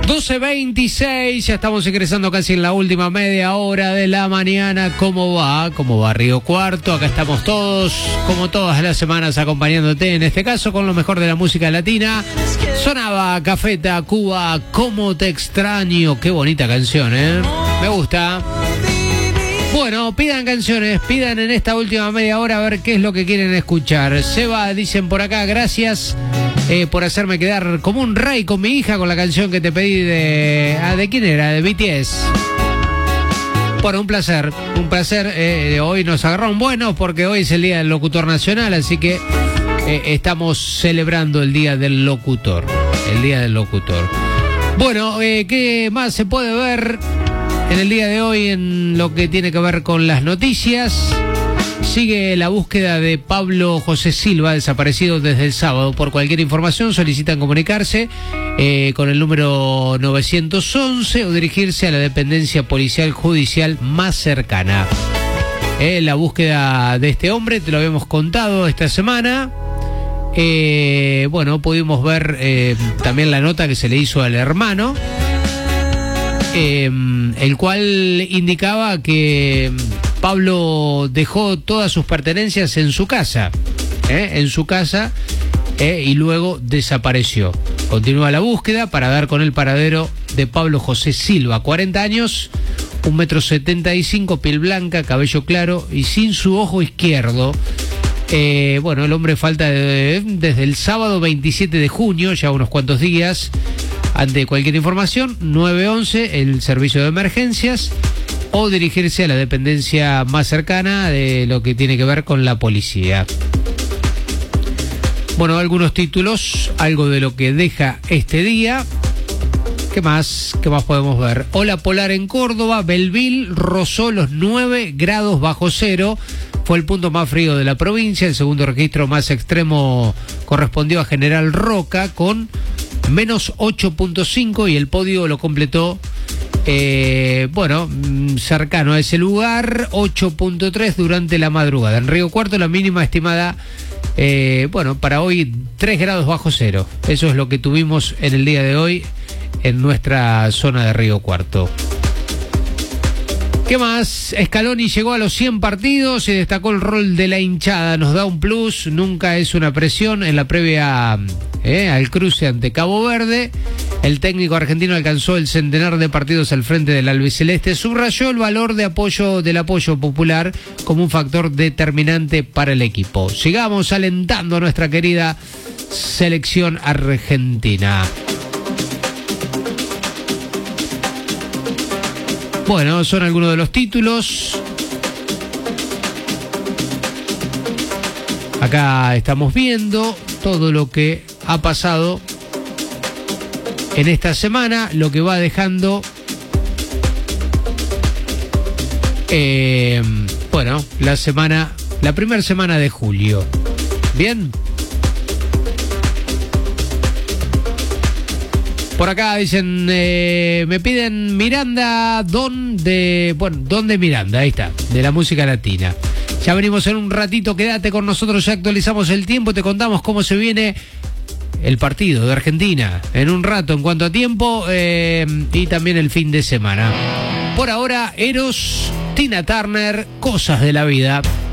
12:26, ya estamos ingresando casi en la última media hora de la mañana. ¿Cómo va? ¿Cómo va Río Cuarto? Acá estamos todos, como todas las semanas, acompañándote, en este caso, con lo mejor de la música latina. Sonaba Café Tacuba, ¿Cómo te extraño? Qué bonita canción, ¿eh? Me gusta. Bueno, pidan canciones, pidan en esta última media hora a ver qué es lo que quieren escuchar. Seba, dicen por acá, gracias por hacerme quedar como un rey con mi hija con la canción que te pedí de... ¿de quién era? De BTS. Bueno, un placer. Hoy nos agarraron buenos porque hoy es el Día del Locutor Nacional, así que estamos celebrando el Día del Locutor. El Día del Locutor. Bueno, ¿qué más se puede ver en el día de hoy en lo que tiene que ver con las noticias? Sigue la búsqueda de Pablo José Silva, desaparecido desde el sábado. Por cualquier información solicitan comunicarse con el número 911 o dirigirse a la dependencia policial judicial más cercana. La búsqueda de este hombre, te lo habíamos contado esta semana. Bueno, pudimos ver también la nota que se le hizo al hermano, el cual indicaba que Pablo dejó todas sus pertenencias en su casa, y luego desapareció. Continúa la búsqueda para dar con el paradero de Pablo José Silva, 40 años, 1,75 m, piel blanca, cabello claro y sin su ojo izquierdo. Bueno, el hombre falta desde el sábado 27 de junio, ya unos cuantos días. Ante cualquier información, 911, el servicio de emergencias, o dirigirse a la dependencia más cercana de lo que tiene que ver con la policía. Bueno, algunos títulos, algo de lo que deja este día. ¿Qué más podemos ver? Ola polar en Córdoba, Belville rozó los 9 grados bajo cero. Fue el punto más frío de la provincia. El segundo registro más extremo correspondió a General Roca con menos 8.5 y el podio lo completó, cercano a ese lugar, 8.3 durante la madrugada. En Río Cuarto la mínima estimada, para hoy 3 grados bajo cero. Eso es lo que tuvimos en el día de hoy en nuestra zona de Río Cuarto. ¿Qué más? Scaloni llegó a los 100 partidos y destacó el rol de la hinchada. Nos da un plus, nunca es una presión. En la previa al cruce ante Cabo Verde, el técnico argentino alcanzó el centenar de partidos al frente del albiceleste. Subrayó el valor del apoyo popular como un factor determinante para el equipo. Sigamos alentando a nuestra querida selección argentina. Bueno, son algunos de los títulos. Acá estamos viendo todo lo que ha pasado en esta semana, lo que va dejando, la primera semana de julio. Bien. Por acá dicen, me piden Miranda, Don de Miranda, ahí está, de la música latina. Ya venimos en un ratito, quédate con nosotros, ya actualizamos el tiempo, te contamos cómo se viene el partido de Argentina en un rato en cuanto a tiempo, y también el fin de semana. Por ahora, Eros, Tina Turner, Cosas de la Vida.